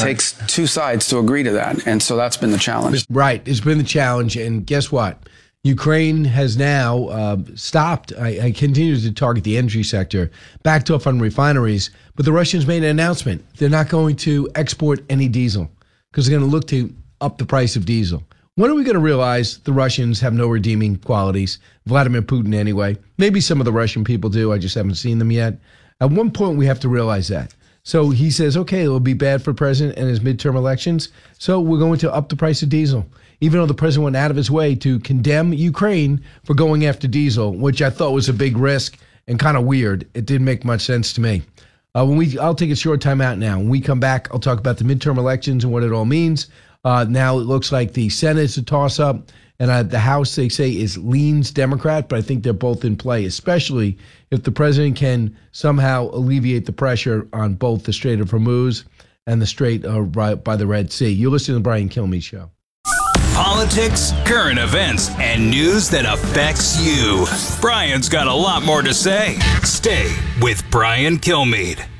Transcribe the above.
takes two sides to agree to that. And so that's been the challenge. Right. It's been the challenge. And guess what? Ukraine has now stopped. I continue to target the energy sector, backed off on refineries. But the Russians made an announcement. They're not going to export any diesel because they're going to look to up the price of diesel. When are we going to realize the Russians have no redeeming qualities? Vladimir Putin, anyway. Maybe some of the Russian people do. I just haven't seen them yet. At one point, we have to realize that. So he says, okay, it'll be bad for the president and his midterm elections. So we're going to up the price of diesel, even though the president went out of his way to condemn Ukraine for going after diesel, which I thought was a big risk and kind of weird. It didn't make much sense to me. I'll take a short time out now. When we come back, I'll talk about the midterm elections and what it all means. Now it looks like the Senate's a toss-up, and the House, they say, leans Democrat, but I think they're both in play, especially if the president can somehow alleviate the pressure on both the Strait of Hormuz and the Strait by the Red Sea. You're listening to the Brian Kilmeade Show. Politics, current events, and news that affects you. Brian's got a lot more to say. Stay with Brian Kilmeade.